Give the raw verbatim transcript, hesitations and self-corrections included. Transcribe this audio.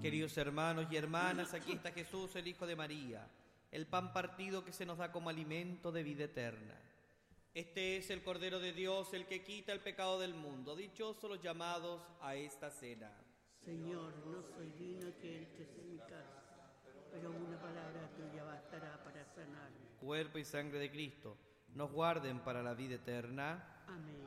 Queridos hermanos y hermanas, aquí está Jesús, el Hijo de María, el pan partido que se nos da como alimento de vida eterna. Este es el Cordero de Dios, el que quita el pecado del mundo. Dichosos los llamados a esta cena. Señor, no soy digno que entres en mi casa, pero una palabra tuya bastará para sanarme. Cuerpo y sangre de Cristo nos guarden para la vida eterna. Amén.